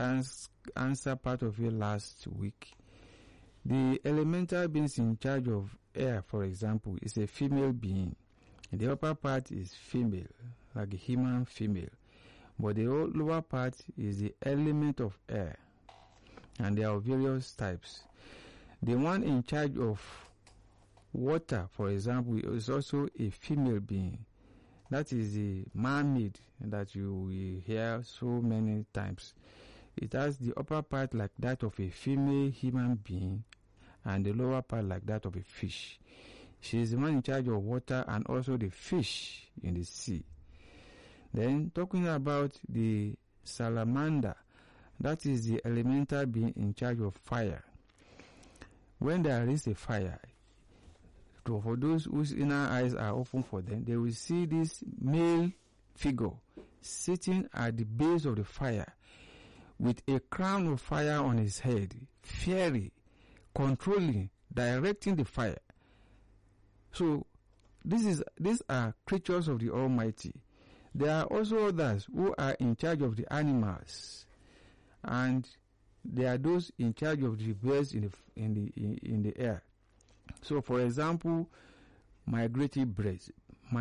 answer part of it last week. The elemental beings in charge of air, for example, is a female being. The upper part is female, like a human female. But the lower part is the element of air. And there are various types. The one in charge of water, for example, is also a female being. That is the mermaid that you will hear so many times. It has the upper part like that of a female human being and the lower part like that of a fish. She is the one in charge of water and also the fish in the sea. Then talking about the salamander, that is the elemental being in charge of fire. When there is a fire, for those whose inner eyes are open for them, they will see this male figure sitting at the base of the fire with a crown of fire on his head, fiery, controlling, directing the fire. So these are creatures of the Almighty. There are also others who are in charge of the animals, and there are those in charge of the birds in the air. So, for example, migratory birds,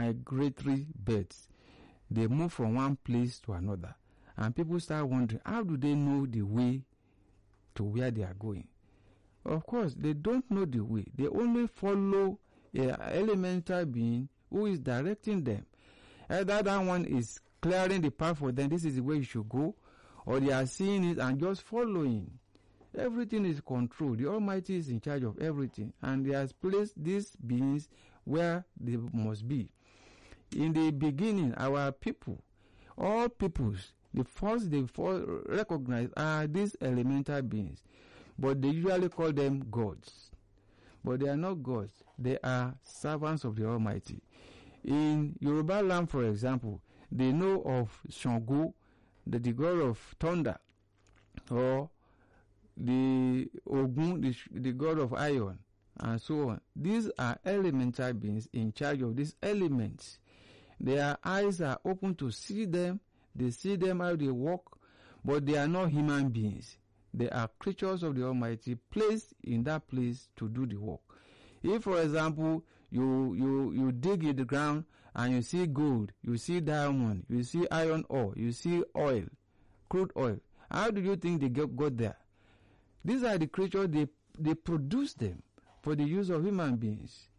they move from one place to another, and people start wondering, how do they know the way to where they are going? Of course, they don't know the way. They only follow an elemental being who is directing them. Either that one is clearing the path for them, this is the way you should go, or they are seeing it and just following. Everything is controlled. The Almighty is in charge of everything, and He has placed these beings where they must be. In the beginning, our people, all peoples, the first they recognize are these elemental beings, but they usually call them gods. But they are not gods. They are servants of the Almighty. In Yoruba land, for example, they know of Shango, the god of thunder, or the Ogun, the god of iron, and so on. These are elemental beings in charge of these elements. Their eyes are open to see them. They see them how they walk, but they are not human beings. They are creatures of the Almighty placed in that place to do the work. If, for example, you dig in the ground and you see gold, you see diamond, you see iron ore, you see oil, crude oil, how do you think they got there? These are the creatures, they produce them for the use of human beings.